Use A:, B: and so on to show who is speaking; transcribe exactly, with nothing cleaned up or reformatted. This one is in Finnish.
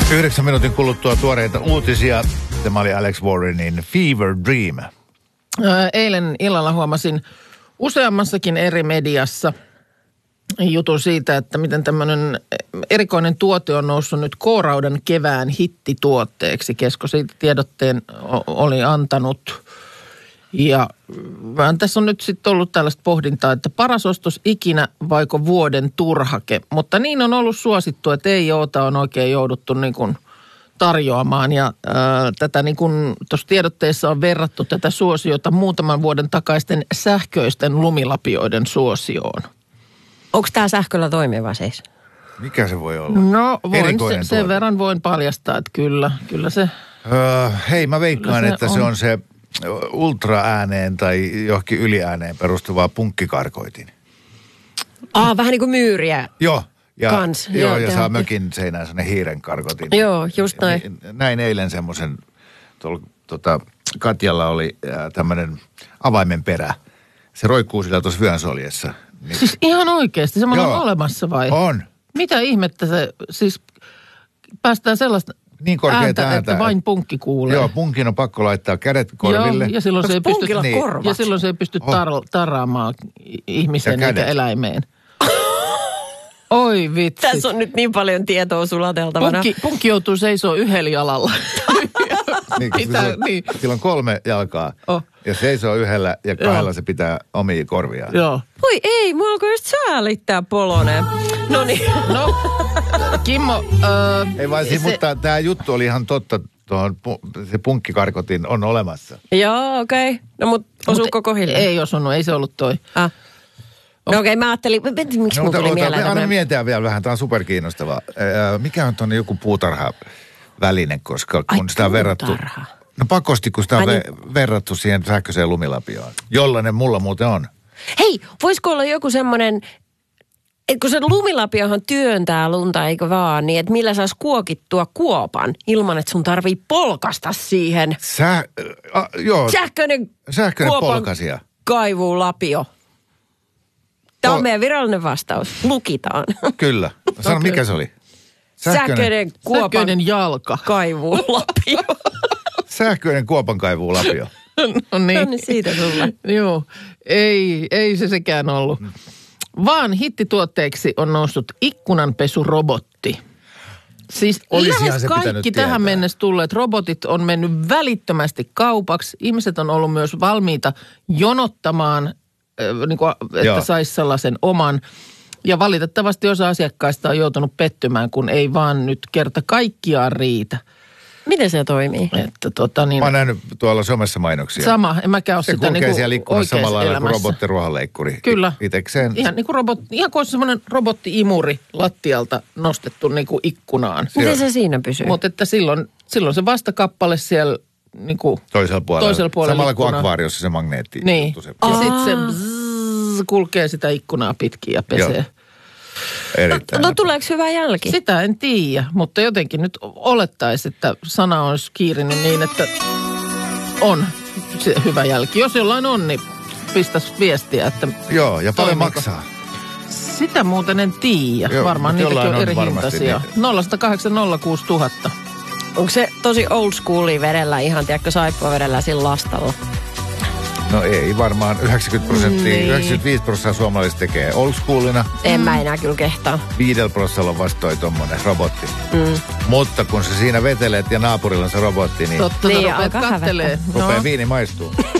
A: Yhdeksän minuutin kuluttua tuoreita uutisia. Tämä oli Alex Warrenin Fever Dream.
B: Eilen illalla huomasin useammassakin eri mediassa jutun siitä, että miten tämmöinen erikoinen tuote on noussut nyt K-raudan kevään hittituotteeksi. Kesko siitä tiedotteen oli antanut. Ja tässä on nyt sitten ollut tällaista pohdintaa, että paras ostos ikinä vaiko vuoden turhake. Mutta niin on ollut suosittu, että ei joota on oikein jouduttu niin kuin tarjoamaan. Ja ää, tätä niin kuin tuossa tiedotteessa on verrattu tätä suosiota muutaman vuoden takaisten sähköisten lumilapioiden suosioon.
C: Onko tämä sähköllä toimiva siis?
A: Mikä se voi olla?
B: No voin se, sen verran voin paljastaa, että kyllä, kyllä se.
A: Öö, hei, mä veikkaan,
B: se
A: että
B: on.
A: se on se ultraääneen tai johonkin yliääneen perustuvaa punkkikarkoitin.
C: Aa, vähän niin kuin myyriä.
A: Joo. Ja,
C: Kans.
A: joo,
C: Joo,
A: ja saa
C: tehokki.
A: mökin seinään sellainen hiiren karkotin.
C: Joo, just näin.
A: Näin eilen semmoisen, tuolla tota, Katjalla oli äh, tämmöinen avaimen perä. Se roikkuu sillä tuossa vyönsoljessa. Niin,
B: Siis ihan oikeasti, semmoinen on
A: Joo.
B: olemassa vai?
A: on.
B: Mitä ihmettä se, siis päästään sellaista
A: Niin korkeita
B: ääntä,
A: ääntä,
B: että vain punkki kuulee.
A: Joo, punkin on pakko laittaa kädet korville.
B: Joo, ja silloin, se ei,
C: Onks
B: pysty,
C: punkilla
A: niin.
C: korvat?
B: ja silloin se ei pysty tar- taraamaan ihmisen
A: Ja
B: eikä
A: kädet.
B: eläimeen. Oi vitsi.
C: Tässä on nyt niin paljon tietoa sulateltavana.
B: Punkki, punkki joutuu seisoo yhdellä jalalla.
A: Niin, kun
B: Pitää,
A: sillä, on,
B: niin.
A: sillä on kolme jalkaa.
B: Oh.
A: Ja seisoo yhdellä ja kahdella
B: Joo.
A: se pitää omia korviaan.
B: Joo.
C: Voi ei, mulla alkoi just säälittää Polonen. No niin.
B: No, Kimmo. Äh,
A: Ei vaan, se,
B: se-
A: mutta tämä juttu oli ihan totta. Tuohon, pu- se punkkikarkotin on olemassa.
C: Joo, okei. Okay. No mut osuuko kohille?
B: Ei osunut, ei se ollut toi.
C: Ah. No okei, okay, mä ajattelin, miksi
A: No,
C: no, mulla tuli mieleen
A: anna
C: tämmönen...
A: miettiä vielä vähän, tämä on superkiinnostavaa. Ää, mikä on tuonne joku puutarha-väline, koska kun
C: Ai,
A: sitä on verrattu...
C: puutarha.
A: No pakosti, kun sitä on
C: Ai
A: ve- verrattu siihen sähköiseen lumilapioon. Jollainen mulla muuten on.
C: Hei, voisiko olla joku semmoinen, että kun se lumilapiohan työntää lunta, eikö vaan, niin että millä saisi kuokittua kuopan ilman, että sun tarvii polkasta siihen.
A: Sä... Äh, joo,
C: Sähköinen,
A: sähköinen
C: kuopan
A: polkasia.
C: kaivuulapio. Tämä on
A: Pol-
C: meidän virallinen vastaus. Lukitaan.
A: Kyllä. Sano,
B: Okei.
A: mikä se oli?
C: Sähköinen kuopan
B: Sähköinen jalka.
C: kaivuulapio.
A: Sähköinen kuopankaivuulapio.
B: No niin.
C: No niin, siitä sulle.
B: Joo, ei, ei se sekään ollut. Vaan hittituotteeksi on noussut ikkunanpesurobotti. Siis
A: Olisihan
B: lähes
A: se pitänyt
B: kaikki
A: tietää.
B: tähän mennessä tulleet robotit on mennyt välittömästi kaupaksi. Ihmiset on ollut myös valmiita jonottamaan, äh, niin kuin,
A: Joo.
B: että saisi sellaisen oman. Ja valitettavasti osa asiakkaista on joutunut pettymään, kun ei vaan nyt kerta kaikkiaan riitä.
C: Miten se toimii?
B: Että tota niin,
A: Mä oon nähnyt tuolla somessa mainoksia.
B: sama, en mäkään ole
A: Se
B: sitä
A: kulkee
B: niin kuin
A: siellä ikkunassa
B: oikeassa
A: samalla lailla kuin
B: elämässä.
A: robottiruohonleikkuri.
B: Kyllä.
A: Itekseen.
B: Ihan niin kuin robot, ihan kuin olisi semmoinen robotti-imuri lattialta nostettu niin kuin ikkunaan.
C: Miten se siinä pysyy?
B: Mutta että silloin, silloin se vastakappale siellä niin kuin,
A: Toisella puolella.
B: Toisella puolella
A: Samalla kuin
B: ikkunaa.
A: akvaariossa se magneetti.
B: niin.
A: juttu, se-
B: Ja sitten se bzzz, kulkee sitä ikkunaa pitkin ja pesee.
A: Joo. Erittäin.
C: No tuleeko hyvä jälki?
B: Sitä en tiedä, mutta jotenkin nyt olettaisi, että sana olisi kiirinyt niin, että on se hyvä jälki. Jos jollain on, niin pistäisi viestiä, että
A: Joo, ja paljon
B: Toimiiko?
A: maksaa.
B: sitä muuten en tiedä.
A: Joo,
B: Varmaan
A: mutta
B: niitäkin
A: jollain
B: on
A: on
B: eri
A: varmasti
B: hintaisia.
A: niitä.
B: nolla yksi nolla kahdeksan nolla kuusi nolla nolla nolla.
C: Onko se tosi old schoolia vedellä ihan, tiedätkö, saippua vedellä sillä lastalla?
A: No ei varmaan. yhdeksänkymmentä prosenttia,
C: Niin.
A: yhdeksänkymmentäviisi prosenttia suomalaiset tekee old schoolina.
C: En mä enää kyllä kehtaa.
A: Viidellä prosentilla on vasta toi tommonen robotti. Mm. Mutta kun sä siinä vetelet ja naapurilla on se robotti, niin
B: Totta,
C: Niin,
B: niin, rupeat
C: alkaa
B: kattelee.
A: rupeaa viini maistuu.